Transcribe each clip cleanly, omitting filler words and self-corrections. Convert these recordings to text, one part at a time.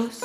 Schluss.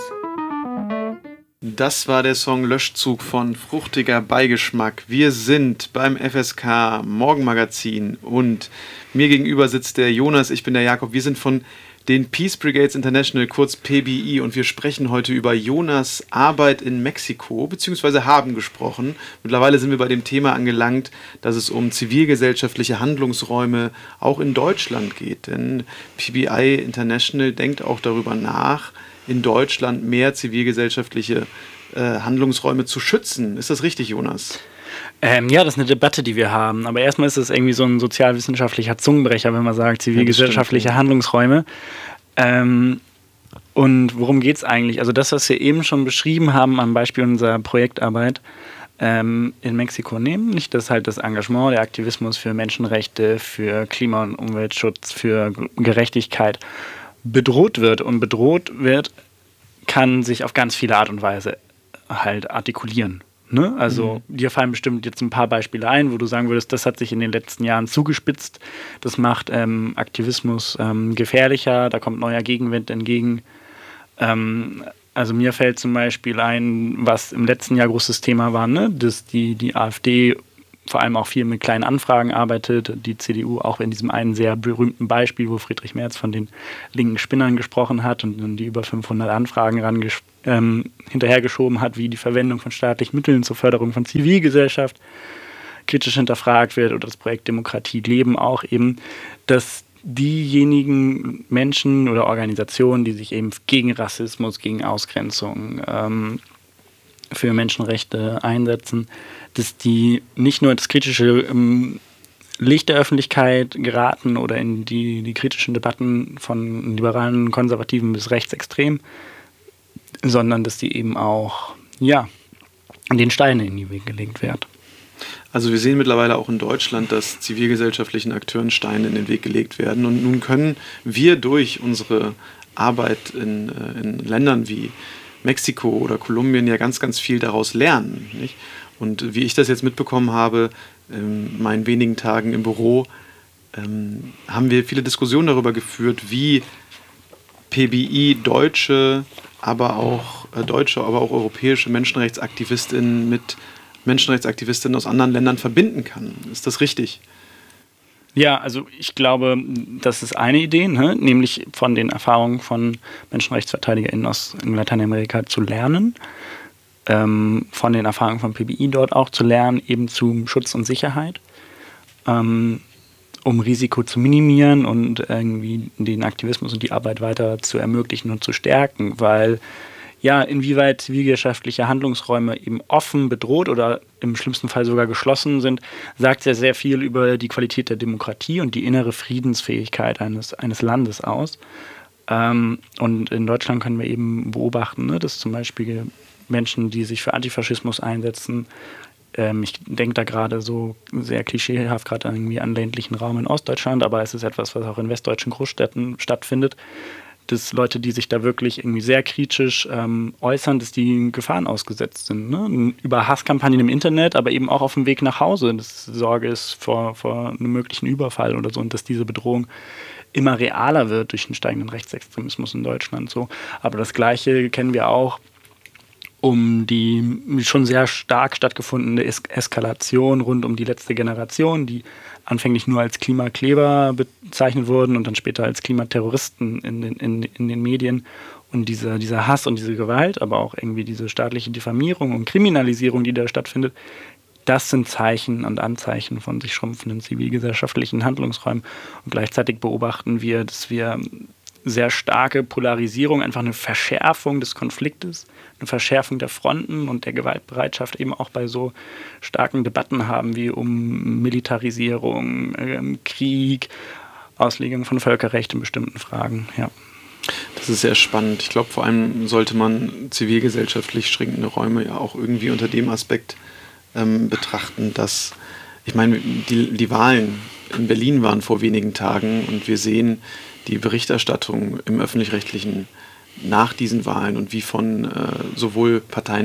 Das war der Song Löschzug von Fruchtiger Beigeschmack. Wir sind beim FSK Morgenmagazin und mir gegenüber sitzt der Jonas, ich bin der Jakob. Wir sind von den Peace Brigades International, kurz PBI, und wir sprechen heute über Jonas' Arbeit in Mexiko, beziehungsweise haben gesprochen. Mittlerweile sind wir bei dem Thema angelangt, dass es um zivilgesellschaftliche Handlungsräume auch in Deutschland geht. Denn PBI International denkt auch darüber nach, in Deutschland mehr zivilgesellschaftliche Handlungsräume zu schützen. Ist das richtig, Jonas? Ja, das ist eine Debatte, die wir haben. Aber erstmal ist es irgendwie so ein sozialwissenschaftlicher Zungenbrecher, wenn man sagt, zivilgesellschaftliche Handlungsräume. Und worum geht es eigentlich? Also das, was wir eben schon beschrieben haben am Beispiel unserer Projektarbeit in Mexiko, nämlich dass halt das Engagement, der Aktivismus für Menschenrechte, für Klima- und Umweltschutz, für Gerechtigkeit bedroht wird. Und bedroht wird, kann sich auf ganz viele Art und Weise halt artikulieren. Ne? Also dir fallen bestimmt jetzt ein paar Beispiele ein, wo du sagen würdest, das hat sich in den letzten Jahren zugespitzt. Das macht Aktivismus gefährlicher, da kommt neuer Gegenwind entgegen. Also mir fällt zum Beispiel ein, was im letzten Jahr großes Thema war, ne? Dass die AfD vor allem auch viel mit kleinen Anfragen arbeitet, die CDU auch in diesem einen sehr berühmten Beispiel, wo Friedrich Merz von den linken Spinnern gesprochen hat und dann die über 500 Anfragen hinterhergeschoben hat, wie die Verwendung von staatlichen Mitteln zur Förderung von Zivilgesellschaft kritisch hinterfragt wird, oder das Projekt Demokratie leben auch eben, dass diejenigen Menschen oder Organisationen, die sich eben gegen Rassismus, gegen Ausgrenzung, für Menschenrechte einsetzen, dass die nicht nur ins kritische Licht der Öffentlichkeit geraten oder in die kritischen Debatten von liberalen, konservativen bis rechtsextrem, sondern dass die eben auch, ja, den Steine in die Wege gelegt werden. Also wir sehen mittlerweile auch in Deutschland, dass zivilgesellschaftlichen Akteuren Steine in den Weg gelegt werden. Und nun können wir durch unsere Arbeit in Ländern wie Mexiko oder Kolumbien ja ganz, ganz viel daraus lernen. Nicht? Und wie ich das jetzt mitbekommen habe, in meinen wenigen Tagen im Büro, haben wir viele Diskussionen darüber geführt, wie PBI deutsche, aber auch europäische Menschenrechtsaktivistinnen mit Menschenrechtsaktivistinnen aus anderen Ländern verbinden kann. Ist das richtig? Ja, also ich glaube, das ist eine Idee, ne? Nämlich von den Erfahrungen von MenschenrechtsverteidigerInnen aus Lateinamerika zu lernen, von den Erfahrungen von PBI dort auch zu lernen, eben zu Schutz und Sicherheit, um Risiko zu minimieren und irgendwie den Aktivismus und die Arbeit weiter zu ermöglichen und zu stärken, weil ja, inwieweit zivilgesellschaftliche Handlungsräume eben offen, bedroht oder im schlimmsten Fall sogar geschlossen sind, sagt ja sehr viel über die Qualität der Demokratie und die innere Friedensfähigkeit eines Landes aus. Und in Deutschland können wir eben beobachten, ne, dass zum Beispiel Menschen, die sich für Antifaschismus einsetzen, ich denke da gerade so sehr klischeehaft gerade irgendwie an ländlichen Raum in Ostdeutschland, aber es ist etwas, was auch in westdeutschen Großstädten stattfindet, dass Leute, die sich da wirklich irgendwie sehr kritisch äußern, dass die Gefahren ausgesetzt sind. Ne? Über Hasskampagnen im Internet, aber eben auch auf dem Weg nach Hause, dass Sorge ist vor einem möglichen Überfall oder so, und dass diese Bedrohung immer realer wird durch den steigenden Rechtsextremismus in Deutschland. So. Aber das Gleiche kennen wir auch um die schon sehr stark stattgefundene Eskalation rund um die letzte Generation, die anfänglich nur als Klimakleber bezeichnet wurden und dann später als Klimaterroristen in den Medien. Und dieser Hass und diese Gewalt, aber auch irgendwie diese staatliche Diffamierung und Kriminalisierung, die da stattfindet, das sind Zeichen und Anzeichen von sich schrumpfenden zivilgesellschaftlichen Handlungsräumen. Und gleichzeitig beobachten wir, dass wir sehr starke Polarisierung, einfach eine Verschärfung des Konfliktes, eine Verschärfung der Fronten und der Gewaltbereitschaft eben auch bei so starken Debatten haben wie um Militarisierung, Krieg, Auslegung von Völkerrecht in bestimmten Fragen. Ja. Das ist sehr spannend. Ich glaube, vor allem sollte man zivilgesellschaftlich schränkende Räume ja auch irgendwie unter dem Aspekt betrachten, dass, ich meine, die Wahlen in Berlin waren vor wenigen Tagen und wir sehen die Berichterstattung im Öffentlich-Rechtlichen nach diesen Wahlen und wie von sowohl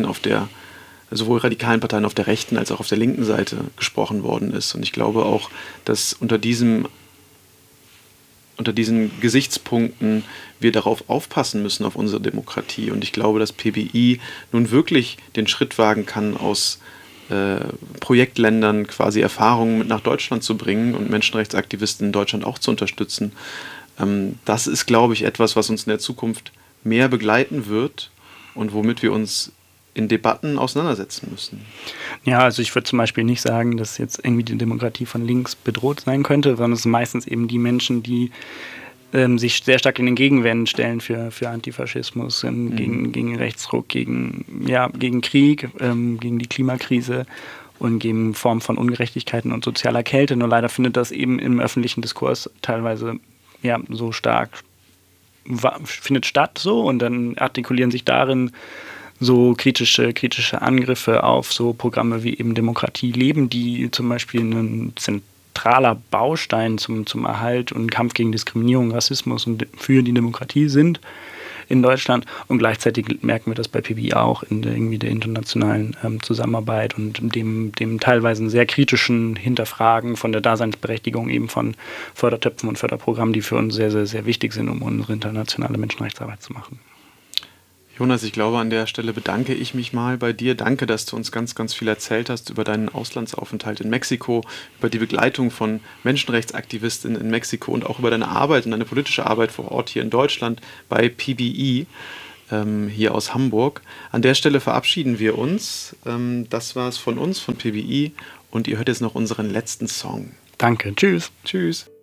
radikalen Parteien auf der rechten als auch auf der linken Seite gesprochen worden ist. Und ich glaube auch, dass unter diesem unter diesen Gesichtspunkten wir darauf aufpassen müssen, auf unsere Demokratie. Und ich glaube, dass PBI nun wirklich den Schritt wagen kann, aus Projektländern quasi Erfahrungen mit nach Deutschland zu bringen und Menschenrechtsaktivisten in Deutschland auch zu unterstützen. Das ist, glaube ich, etwas, was uns in der Zukunft mehr begleiten wird und womit wir uns in Debatten auseinandersetzen müssen. Ja, also ich würde zum Beispiel nicht sagen, dass jetzt irgendwie die Demokratie von links bedroht sein könnte, sondern es sind meistens eben die Menschen, die sich sehr stark in den Gegenwehren stellen für Antifaschismus, gegen Rechtsruck, gegen Krieg, gegen die Klimakrise und gegen Formen von Ungerechtigkeiten und sozialer Kälte. Nur leider findet das eben im öffentlichen Diskurs teilweise so stark findet statt so, und dann artikulieren sich darin so kritische Angriffe auf so Programme wie eben Demokratie leben, die zum Beispiel ein zentraler Baustein zum Erhalt und Kampf gegen Diskriminierung, Rassismus und für die Demokratie sind in Deutschland. Und gleichzeitig merken wir das bei PBI auch in der internationalen Zusammenarbeit und dem teilweise sehr kritischen Hinterfragen von der Daseinsberechtigung eben von Fördertöpfen und Förderprogrammen, die für uns sehr, sehr, sehr wichtig sind, um unsere internationale Menschenrechtsarbeit zu machen. Jonas, ich glaube, an der Stelle bedanke ich mich mal bei dir. Danke, dass du uns ganz, ganz viel erzählt hast über deinen Auslandsaufenthalt in Mexiko, über die Begleitung von Menschenrechtsaktivistinnen in Mexiko und auch über deine Arbeit und deine politische Arbeit vor Ort hier in Deutschland bei PBI, hier aus Hamburg. An der Stelle verabschieden wir uns. Das war es von uns, von PBI. Und ihr hört jetzt noch unseren letzten Song. Danke. Tschüss. Tschüss.